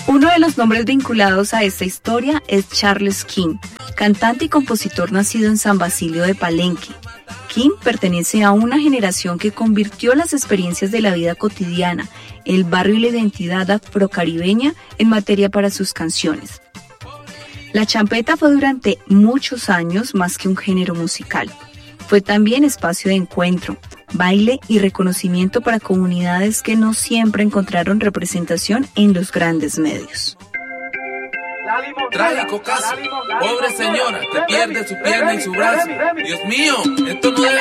Uno de los nombres vinculados a esta historia es Charles King, cantante y compositor nacido en San Basilio de Palenque. King pertenece a una generación que convirtió las experiencias de la vida cotidiana, el barrio y la identidad afrocaribeña en materia para sus canciones. La champeta fue durante muchos años más que un género musical. Fue también espacio de encuentro, baile y reconocimiento para comunidades que no siempre encontraron representación en los grandes medios. Trágico caso, pobre señora que pierde su pierna y su brazo. Dios mío, esto no debe